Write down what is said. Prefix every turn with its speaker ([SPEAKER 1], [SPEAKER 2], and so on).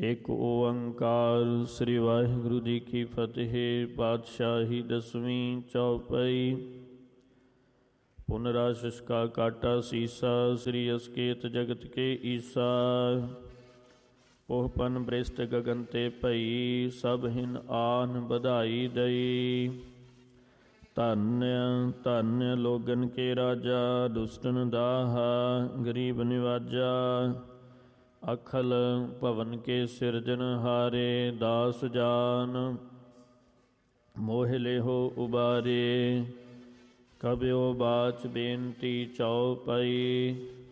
[SPEAKER 1] ਇੱਕ ਓੰਕਾਰ ਸ੍ਰੀ ਵਾਹਿਗੁਰੂ ਜੀ ਕੀ ਫਤਿਹ। ਪਾਤਸ਼ਾਹੀ ਦਸਵੀਂ ਚੌਪਈ। ਪੁਨਰਾਸ਼ਿਸ਼ ਕਾ ਕਾਟਾ ਸੀਸਾ, ਸ੍ਰੀ ਅਸਕੇਤ ਜਗਤ ਕੇ ਈਸਾ। ਪੋਹਪਨ ਬ੍ਰਿਸ਼ਟ ਗਗਨ ਤੇ ਭਈ, ਸਭ ਹਿਨ ਆਨ ਵਧਾਈ ਦਈ। ਧੰਨ ਧੰਨ ਲੋਗਨ ਕੇ ਰਾਜਾ, ਦੁਸ਼ਟਨ ਦਾਹਾ ਗਰੀਬ ਨਿਵਾਜਾ। ਅਖਲ ਭਵਨ ਕੇ ਸਿਰਜਨ ਹਾਰੇ, ਦਾਸ ਜਾਨ ਮੋਹ ਲੇਹੋ ਉਬਾਰੇ। ਕਬਿਓ ਬਾਚ ਬੇਨਤੀ ਚਉਪਈ,